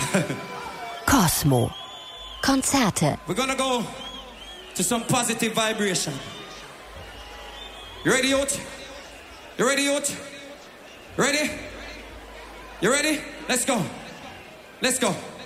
Cosmo. Konzerte. We're gonna go to some positive vibration. You ready, youth? You ready, youth? Ready? You ready? Let's go. Let's go.